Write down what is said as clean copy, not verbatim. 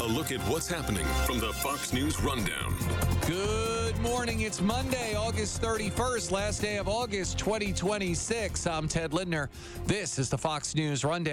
look at what's happening from the Fox News Rundown. Good morning. It's Monday, August 31st, last day of August 2026. I'm Ted Lindner. This is the Fox News Rundown.